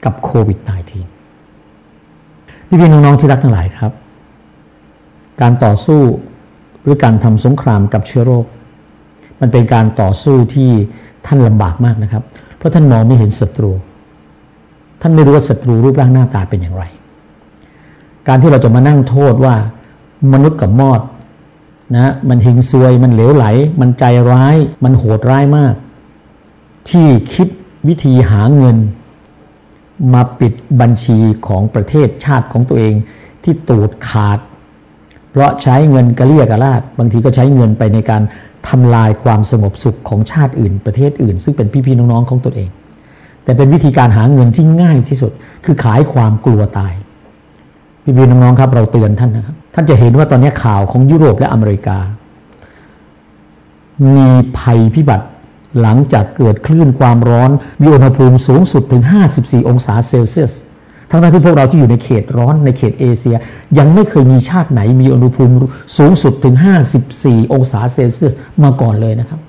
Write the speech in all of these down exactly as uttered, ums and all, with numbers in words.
กับโควิด สิบเก้า พี่ๆน้องๆที่รักทั้งหลายครับการต่อสู้หรือการทำสงครามกับเชื้อโรคมันเป็นการต่อสู้ที่ท่านลำบากมากนะครับเพราะท่านมองไม่เห็นศัตรูท่านไม่รู้ว่าศัตรูรูปร่างหน้าตาเป็นอย่างไรการที่เราจะมานั่งโทษว่ามนุษย์กับมอดนะมันหิงซวยมันเหลวไหลมันใจร้ายมันโหดร้ายมากที่คิดวิธีหาเงินมาปิดบัญชีของประเทศชาติของตัวเองที่ตูดขาดเพราะใช้เงินกระเลี่ยกระลาดบางทีก็ใช้เงินไปในการทำลายความสงบสุขของชาติอื่นประเทศอื่นซึ่งเป็นพี่ๆน้องๆของตัวเองแต่เป็นวิธีการหาเงินที่ง่ายที่สุดคือขายความกลัวตายพี่ๆน้องๆครับเราเตือนท่านนะครับท่านจะเห็นว่าตอนนี้ข่าวของยุโรปและอเมริกามีภัยพิบัติหลังจากเกิดคลื่นความร้อนมีอุณหภูมิสูงสุดถึงห้าสิบสี่องศาเซลเซียสทั้งๆที่พวกเราที่อยู่ในเขตร้อนในเขตเอเชียยังไม่เคยมีชาติไหนมีอุณหภูมิสูงสุดถึงห้าสิบสี่องศาเซลเซียสมาก่อนเลยนะครับ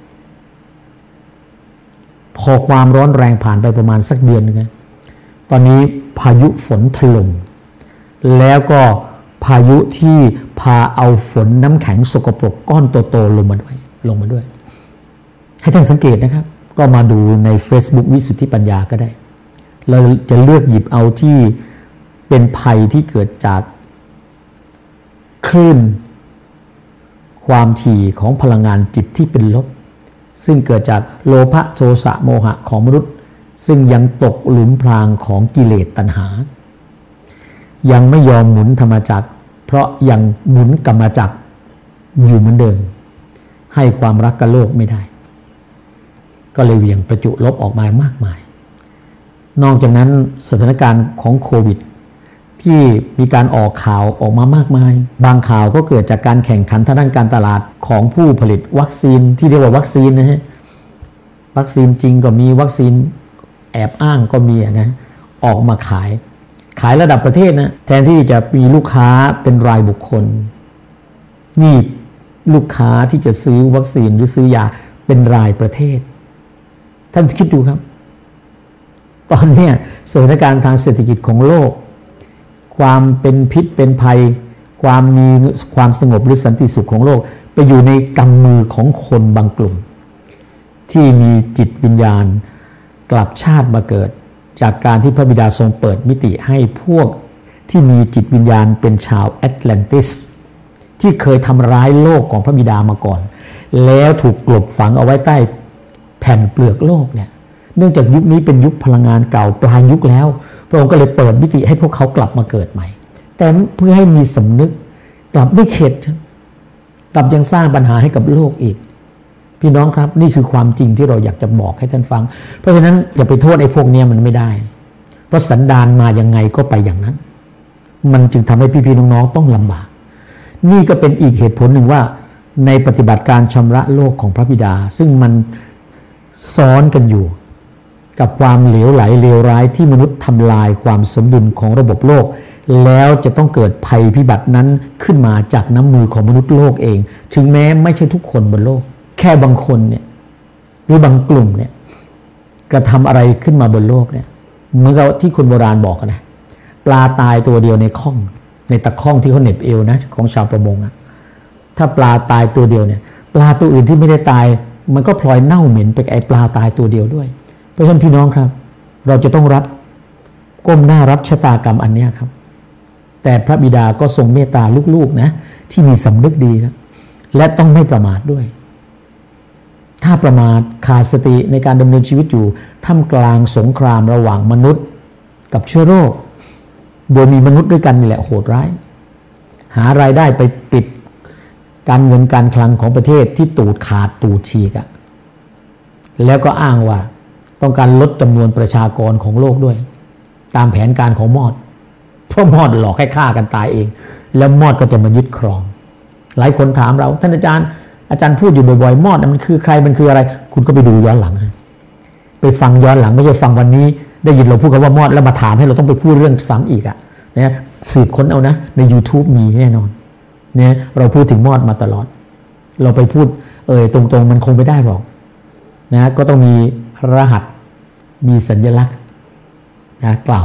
พอความร้อนแรงผ่านไปประมาณสักเดือนนึงตอนนี้พายุฝนถล่มแล้วก็พายุที่พาเอาฝนน้ำแข็งสกปรกก้อนโตๆลงมาด้วยลงมาด้วยให้ท่านสังเกตนะครับก็มาดูใน Facebook วิสุทธิปัญญาก็ได้เราจะเลือกหยิบเอาที่เป็นภัยที่เกิดจากคลื่นความถี่ของพลังงานจิตที่เป็นลบซึ่งเกิดจากโลภะโทสะโมหะของมนุษย์ซึ่งยังตกหลุมพรางของกิเลสตัณหายังไม่ยอมหมุนธรรมจักรเพราะยังหมุนกรรมจักรอยู่เหมือนเดิมให้ความรักกับโลกไม่ได้ก็เลยเหวี่ยงประจุลบออกมามากมายนอกจากนั้นสถานการณ์ของโควิดที่มีการออกข่าวออกมามากมายบางข่าวก็เกิดจากการแข่งขันทางด้านการตลาดของผู้ผลิตวัคซีนที่เรียกว่าวัคซีนนะฮะวัคซีนจริงก็มีวัคซีนแอบอ้างก็มีนะออกมาขายขายระดับประเทศนะแทนที่จะมีลูกค้าเป็นรายบุคคลนี่ลูกค้าที่จะซื้อวัคซีนหรือซื้อยาเป็นรายประเทศท่านคิดดูครับตอนนี้สถานการณ์ทางเศรษฐกิจของโลกความเป็นพิษเป็นภัยความมีความสงบหรือสันติสุขของโลกไปอยู่ในกำมือของคนบางกลุ่มที่มีจิตวิญญาณกลับชาติมาเกิดจากการที่พระบิดาทรงเปิดมิติให้พวกที่มีจิตวิญญาณเป็นชาวแอตแลนติสที่เคยทำร้ายโลกของพระบิดามาก่อนแล้วถูกกลบฝังเอาไว้ใต้แผ่นเปลือกโลกเนี่ยเนื่องจากยุคนี้เป็นยุคพลังงานเก่าปลายยุคแล้วพระองค์ก็เลยเปิดมิติให้พวกเขากลับมาเกิดใหม่แต่เพื่อให้มีสำนึกกลับไม่เข็ดกลับยังสร้างปัญหาให้กับโลกอีกพี่น้องครับนี่คือความจริงที่เราอยากจะบอกให้ท่านฟังเพราะฉะนั้นอย่าไปโทษไอ้พวกนี้มันไม่ได้เพราะสันดานมายังไงก็ไปอย่างนั้นมันจึงทำให้พี่ๆน้องๆต้องลำบากนี่ก็เป็นอีกเหตุผลหนึ่งว่าในปฏิบัติการชำระโลกของพระบิดาซึ่งมันซ้อนกันอยู่กับความเหลวไหลเลวร้ายที่มนุษย์ทำลายความสมดุลของระบบโลกแล้วจะต้องเกิดภัยพิบัตินั้นขึ้นมาจากน้ำมือของมนุษย์โลกเองถึงแม้ไม่ใช่ทุกคนบนโลกแค่บางคนเนี่ยหรือบางกลุ่มเนี่ยกระทำอะไรขึ้นมาบนโลกเนี่ยเหมือนกับที่คนโบราณบอกนะปลาตายตัวเดียวในข้องในตะข้องที่เขาเหน็บเอวนะของชาวประมงอะถ้าปลาตายตัวเดียวเนี่ยปลาตัวอื่นที่ไม่ได้ตายมันก็พลอยเน่าเหม็นไปกับไอ้ปลาตายตัวเดียวด้วยเพราะฉะนั้นพี่น้องครับเราจะต้องรับก้มหน้ารับชะตากรรมอันนี้ครับแต่พระบิดาก็ทรงเมตตาลูกๆนะที่มีสำนึกดีนะและต้องไม่ประมาทด้วยถ้าประมาทขาดสติในการดำเนินชีวิตอยู่ท่ามกลางสงครามระหว่างมนุษย์กับเชื้อโรคโดยมีมนุษย์ด้วยกันนี่แหละโหดร้ายหารายได้ไปปิดการเงินการคลังของประเทศที่ตูดขาดตูดฉีกอะแล้วก็อ้างว่าต้องการลดจำนวนประชากรของโลกด้วยตามแผนการของมอดเพราะมอดหลอกให้ฆ่ากันตายเองแล้วมอดก็จะมายึดครองหลายคนถามเราท่านอาจารย์อาจารย์พูดอยู่บ่อยๆมอดมันคือใครมันคืออะไรคุณก็ไปดูย้อนหลังไปฟังย้อนหลังไม่ใช่ฟังวันนี้ได้ยินเราพูดกันว่ามอดแล้วมาถามให้เราต้องไปพูดเรื่องซ้ำอีกอะนะสืบค้นเอานะใน YouTube มีแน่นอนเนี่ยเราพูดถึงมอดมาตลอดเราไปพูดเอ่ยตรงๆมันคงไม่ได้หรอกนะก็ต้องมีรหัสมีสัญลักษณ์นะกล่าว